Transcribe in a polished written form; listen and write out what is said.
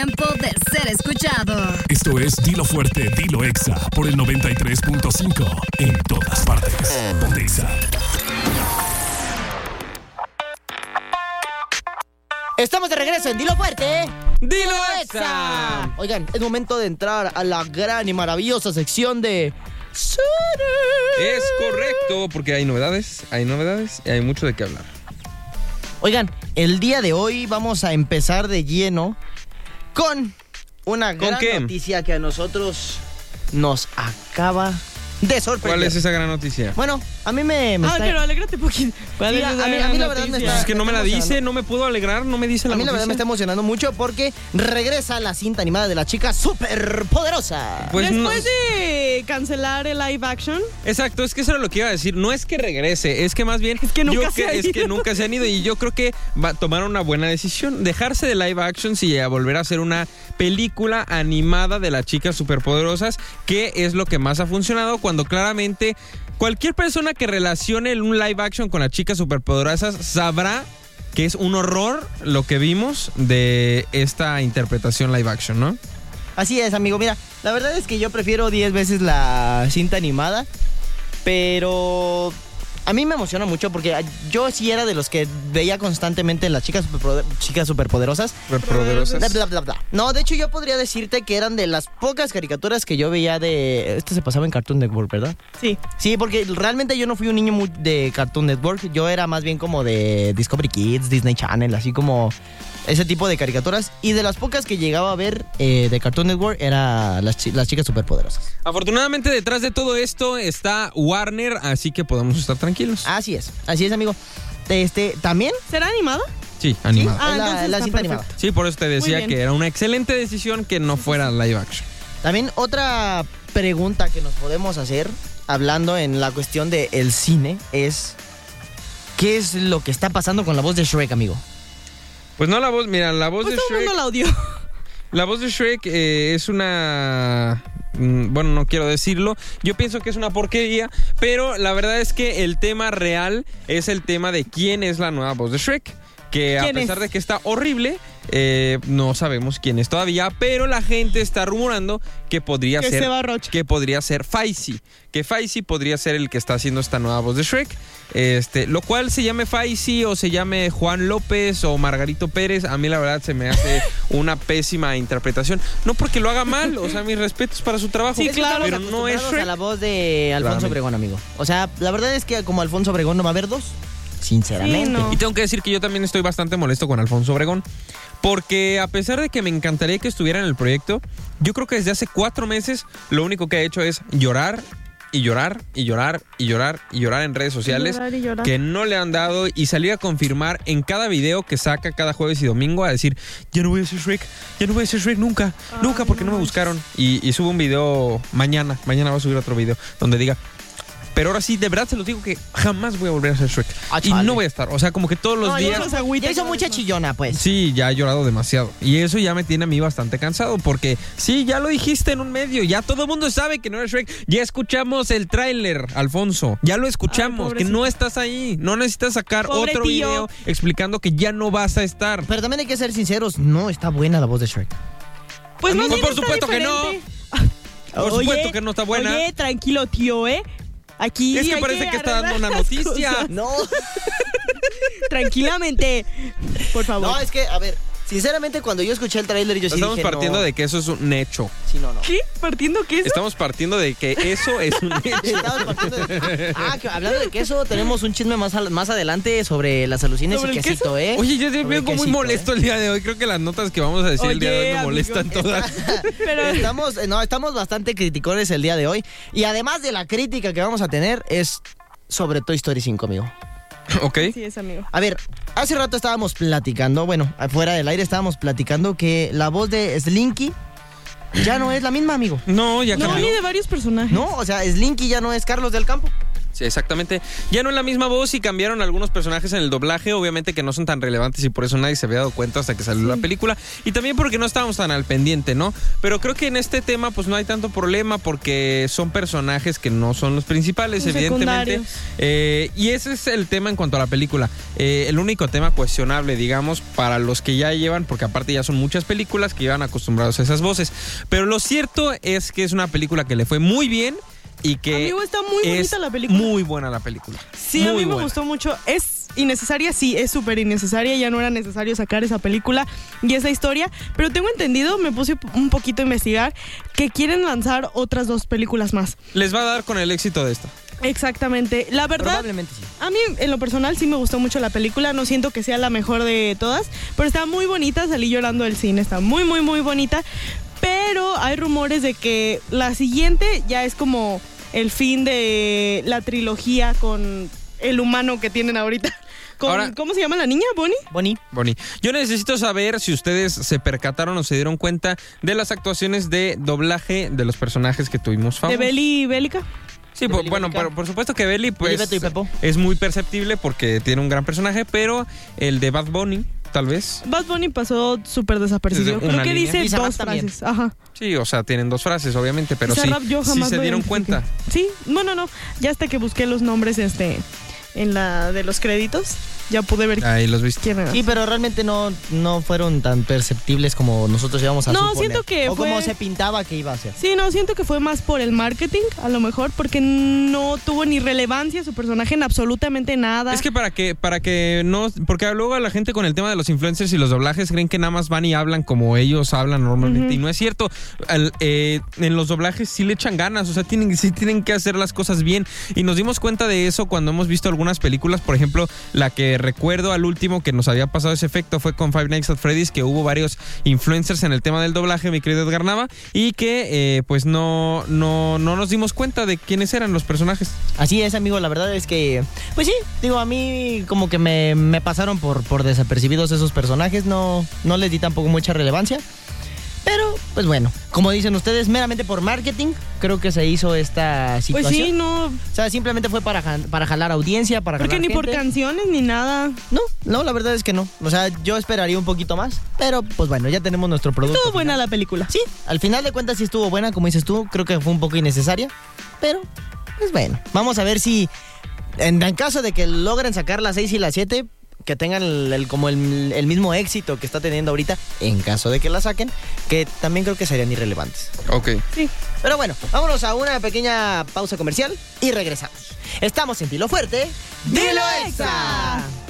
Tiempo de ser escuchado. Esto es Dilo Fuerte, Dilo Exa por el 93.5 en todas partes. Ponte Exa. Estamos de regreso en Dilo Fuerte, Dilo Exa. Oigan, es momento de entrar a la gran y maravillosa sección de... Es correcto, porque hay novedades y hay mucho de qué hablar. Oigan, el día de hoy vamos a empezar de lleno con una gran noticia que a nosotros nos acaba de sorprender. ¿Cuál es esa gran noticia? Bueno, a mí me está... pero alégrate poquito. ¿Cuál es esa a mí gran la verdad me noticia? está... Es que no me la emocionando. dice, no me puedo alegrar, no me dice la A mí la noticia. verdad me está emocionando mucho porque regresa la cinta animada de la chica superpoderosa. Pues Después de cancelar el live action. Exacto, es que eso era lo que iba a decir. No es que regrese, es que más bien Es que nunca yo se ha es ido. que nunca se han ido y yo creo que tomaron una buena decisión. Dejarse de live action y a volver a hacer una película animada de las chicas superpoderosas, que es lo que más ha funcionado cuando claramente cualquier persona que relacione un live action con las chicas superpoderosas sabrá que es un horror lo que vimos de esta interpretación live action, ¿no? Así es, amigo. Mira, la verdad es que yo prefiero 10 veces la cinta animada, pero a mí me emociona mucho porque yo sí era de los que veía constantemente las chicas superpoderosas. Superpoderosas. Bla, bla, bla, bla. No, de hecho yo podría decirte que eran de las pocas caricaturas que yo veía de... Esto se pasaba en Cartoon Network, ¿verdad? Sí. Sí, porque realmente yo no fui un niño muy de Cartoon Network. Yo era más bien como de Discovery Kids, Disney Channel, así como ese tipo de caricaturas. Y de las pocas que llegaba a ver de Cartoon Network era las chicas superpoderosas. Afortunadamente detrás de todo esto está Warner, así que podemos estar tranquilos. Así es, así es, amigo. ¿También? ¿Será animada? Sí, animado. Ah, Es entonces la está cinta perfecto. animada. Sí, por eso te decía bien. que era una excelente decisión que no fuera live action. También otra pregunta que nos podemos hacer, hablando en la cuestión del cine, es... ¿qué es lo que está pasando con la voz de Shrek, amigo? Pues no la voz, mira, la voz Pues de todo el Shrek. mundo la odió. La voz de Shrek es una... Bueno, no quiero decirlo. Yo pienso que es una porquería, pero la verdad es que el tema real es el tema de quién es la nueva voz de Shrek. Que a ¿Quién pesar es? de que está horrible, no sabemos quién es todavía, pero la gente está rumorando que podría Que ser... Seba Rocha. Que podría ser Faisy. Que Faisy podría ser el que está haciendo esta nueva voz de Shrek. Lo cual se llame Faisy o se llame Juan López o Margarito Pérez, a mí la verdad se me hace una pésima interpretación. No porque lo haga mal, o sea, mis respetos para su trabajo. Sí, claro. Pero no es Acostumbrados Shrek. a la voz de Alfonso Claramente. Obregón, amigo. O sea, la verdad es que como Alfonso Obregón no va a haber dos. Sinceramente. Sí, no. Y tengo que decir que yo también estoy bastante molesto con Alfonso Obregón. Porque a pesar de que me encantaría que estuviera en el proyecto, yo creo que desde hace 4 meses lo único que ha hecho es llorar y llorar y llorar y llorar y llorar en redes sociales. Llorar y llorar. Que no le han dado y salir a confirmar en cada video que saca cada jueves y domingo a decir, ya no voy a ser Shrek, ya no voy a ser Shrek nunca, nunca porque no me buscaron. Y subo un video mañana va a subir otro video donde diga, pero ahora sí, de verdad se los digo que jamás voy a volver a ser Shrek. Ah, Y chale. no voy a estar, o sea, como que todos los No, días... ya hizo mucha chillona, pues. Sí, ya he llorado demasiado. Y eso ya me tiene a mí bastante cansado. Porque sí, ya lo dijiste en un medio. Ya todo el mundo sabe que no eres Shrek. Ya escuchamos el tráiler, Alfonso. Ya lo escuchamos, Ay, que pobrecito. no estás ahí. No necesitas sacar Pobre otro tío. video explicando que ya no vas a estar. Pero también hay que ser sinceros, no está buena la voz de Shrek. Pues más Pues bien por está supuesto que no. diferente. Por supuesto que no está buena. Oye, tranquilo, tío, Aquí Es que hay parece que está dando una arreglar las noticia. cosas. No. Tranquilamente, por favor. No, es que, a ver, sinceramente cuando yo escuché el tráiler yo sí Estamos dije, partiendo no. de que eso es un hecho. Sí, no. ¿Qué? ¿Partiendo queso? Estamos partiendo de que eso es un hecho. Estamos partiendo de... que hablando de queso, tenemos un chisme más adelante sobre las alucines ¿Sobre y el quesito, queso? ¿eh? Oye, yo Sobre vengo muy quesito, molesto el día de hoy. Creo que las notas que vamos a decir el día de hoy me Oye, molestan amigo, todas. Pero Estamos bastante criticones el día de hoy. Y además de la crítica que vamos a tener es sobre Toy Story 5, amigo. Ok. sí es, amigo. A ver, hace rato estábamos platicando, bueno, afuera del aire estábamos platicando que la voz de Slinky ya no es la misma, amigo. No, ya No, cambió. ni de varios personajes. No, o sea, Slinky ya no es Carlos del Campo. Sí, exactamente. Ya no es la misma voz y cambiaron algunos personajes en el doblaje, obviamente que no son tan relevantes y por eso nadie se había dado cuenta hasta que salió la película. Y también porque no estábamos tan al pendiente, ¿no? Pero creo que en este tema pues no hay tanto problema porque son personajes que no son los principales, Son evidentemente. Y ese es el tema en cuanto a la película. El único tema cuestionable, digamos, para los que ya llevan, porque aparte ya son muchas películas que llevan acostumbrados a esas voces. Pero lo cierto es que es una película que le fue muy bien. Y que Amigo, está muy bonita la película. Muy buena la película. Sí, muy a mí me buena. gustó mucho. Es innecesaria, sí, es súper innecesaria. Ya no era necesario sacar esa película y esa historia. Pero tengo entendido, me puse un poquito a investigar, que quieren lanzar otras 2 películas más. Les va a dar con el éxito de esta. Exactamente. La verdad, Probablemente sí. a mí en lo personal sí me gustó mucho la película. No siento que sea la mejor de todas, pero está muy bonita. Salí llorando del cine. Está muy, muy, muy bonita. Pero hay rumores de que la siguiente ya es como el fin de la trilogía con el humano que tienen ahorita. Ahora- ¿Cómo se llama la niña? ¿Bonnie? Bonnie. Yo necesito saber si ustedes se percataron o se dieron cuenta de las actuaciones de doblaje de los personajes que tuvimos ¿De famosos. Belly Bélica? Sí, de Belly bueno, Bélica. por supuesto que Belly pues, Beto y Pepo. es muy perceptible porque tiene un gran personaje, pero el de Bad Bunny, tal vez. Bad Bunny pasó súper desapercibido. Desde una Creo que línea. dice Bizarrap 2 también. frases. Ajá. Sí, o sea, tienen 2 frases, obviamente, pero sí, Bizarrap yo sí jamás se lo dieron identifiqué. cuenta. Sí, bueno, no. Ya hasta que busqué los nombres en la de los créditos, ya pude ver Ahí los viste. quién era. Sí, pero realmente no fueron tan perceptibles como nosotros íbamos a No, suponer. siento que o como fue- se pintaba que iba a ser. Sí, no, siento que fue más por el marketing, a lo mejor, porque no tuvo ni relevancia su personaje en absolutamente nada. Es que para que no, porque luego la gente con el tema de los influencers y los doblajes creen que nada más van y hablan como ellos hablan normalmente y no es cierto. En los doblajes sí le echan ganas, o sea, sí tienen que hacer las cosas bien y nos dimos cuenta de eso cuando hemos visto algunas películas, por ejemplo, la que recuerdo al último que nos había pasado ese efecto fue con Five Nights at Freddy's, que hubo varios influencers en el tema del doblaje, mi querido Edgar Nava, y que pues no nos dimos cuenta de quiénes eran los personajes. Así es, amigo, la verdad es que, pues sí, digo, a mí como que me pasaron por desapercibidos esos personajes, no les di tampoco mucha relevancia. Pero, pues bueno, como dicen ustedes, meramente por marketing, creo que se hizo esta Pues situación. sí, no, O sea, simplemente fue para jalar audiencia, para porque jalar ni por gente. canciones ni nada. No, la verdad es que no. O sea, yo esperaría un poquito más, pero pues bueno, ya tenemos nuestro producto. Estuvo buena final. la película. Sí, al final de cuentas sí estuvo buena, como dices tú, creo que fue un poco innecesaria, pero pues bueno, vamos a ver si en caso de que logren sacar las 6 y las 7, que tengan el mismo éxito que está teniendo ahorita, en caso de que la saquen, que también creo que serían irrelevantes. Ok. Sí. Pero bueno, vámonos a una pequeña pausa comercial y regresamos. Estamos en Dilo Fuerte, Dilo Exa.